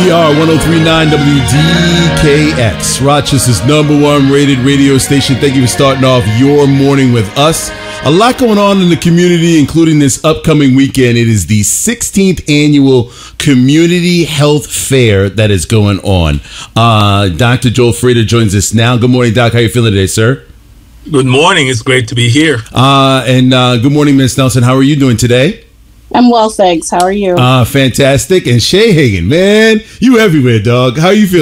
We are 103.9 WDKX, Rochester's #1 rated radio station. Thank you for starting off your morning with us. A lot going on in the community, including this upcoming weekend. It is the 16th annual Community Health Fair that is going on. Dr. Joel Frater joins us now. Good morning, Doc. How are you feeling today, sir? Good morning. It's great to be here. And good morning, Ms. Nelson. How are you doing today? I'm well, thanks. How are you? Fantastic. And Shay Hagan, man, you everywhere, dog. How you feeling?